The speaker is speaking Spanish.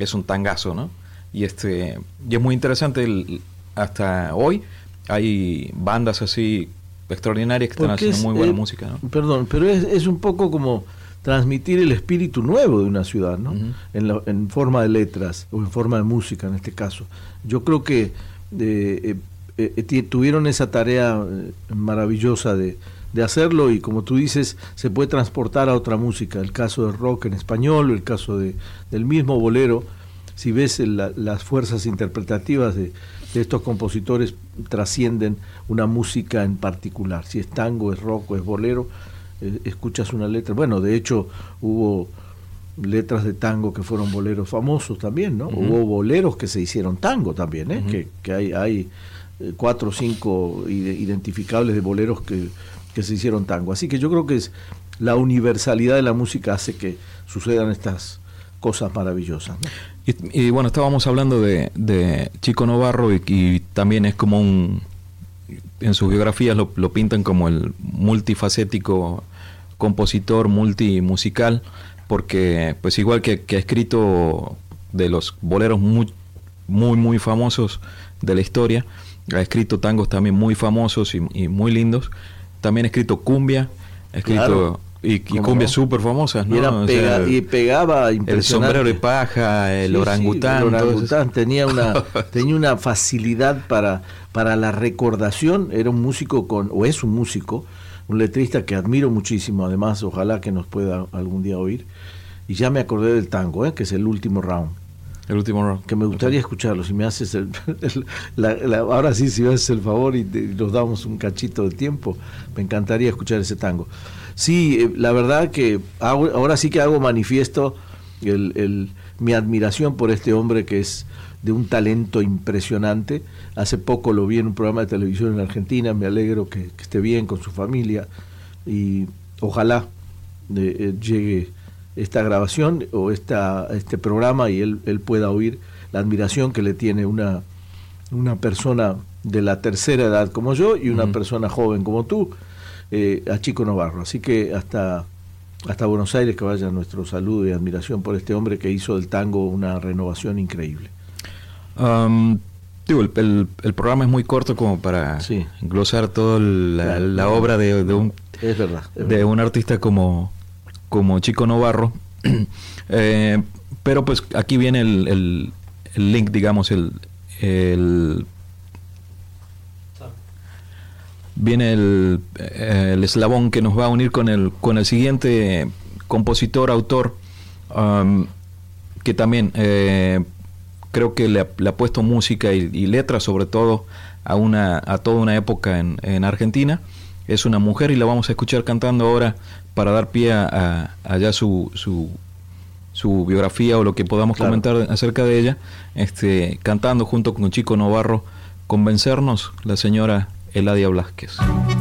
es un tangazo, ¿no? Y y es muy interesante, hasta hoy hay bandas así extraordinarias que están haciendo muy buena música, ¿no? Perdón, pero es un poco como transmitir el espíritu nuevo de una ciudad, ¿no? En forma de letras o en forma de música en este caso. Yo creo que tuvieron esa tarea maravillosa de hacerlo, y como tú dices, se puede transportar a otra música, el caso del rock en español, el caso del mismo bolero. Si ves las fuerzas interpretativas de estos compositores, trascienden una música en particular. Si es tango, es rock o es bolero, escuchas una letra. Bueno, de hecho hubo letras de tango que fueron boleros famosos también, ¿no? Hubo boleros que se hicieron tango también, ¿eh? Que hay 4 o 5 identificables de boleros que se hicieron tango. Así que yo creo que es la universalidad de la música hace que sucedan estas cosas maravillosas, ¿no? Y bueno, estábamos hablando de Chico Novarro, y también es como en sus biografías lo pintan como el multifacético compositor multimusical, porque pues igual que ha escrito de los boleros muy famosos de la historia, ha escrito tangos también muy famosos y muy lindos. También ha escrito cumbia, ha escrito... Claro. Y cumbias súper famosas, ¿no? Y pegaba impresionante. El sombrero de paja, el orangután. El orangután tenía una facilidad para la recordación. Era un músico es un músico, un letrista que admiro muchísimo. Además, ojalá que nos pueda algún día oír. Y ya me acordé del tango, que es el último round. El último round. Que me gustaría escucharlo. Si me haces ahora sí, si me haces el favor y nos damos un cachito de tiempo, me encantaría escuchar ese tango. Sí, la verdad que ahora sí que hago manifiesto mi admiración por este hombre, que es de un talento impresionante. Hace poco lo vi en un programa de televisión en Argentina. Me alegro que esté bien con su familia, y ojalá llegue esta grabación o este programa y él pueda oír la admiración que le tiene una persona de la tercera edad como yo y una persona joven como tú, a Chico Novarro. Así que hasta Buenos Aires que vaya nuestro saludo y admiración por este hombre que hizo del tango una renovación increíble. El programa es muy corto como para glosar toda la obra de un artista como Chico Novarro. Pero pues aquí viene el link, digamos, viene el eslabón que nos va a unir con el siguiente compositor, autor, que también creo que le ha puesto música y letra, sobre todo a toda una época en Argentina. Es una mujer y la vamos a escuchar cantando ahora para dar pie a ya su biografía o lo que podamos comentar acerca de ella, cantando junto con Chico Novarro, Convencernos, la señora Eladia Blasquez.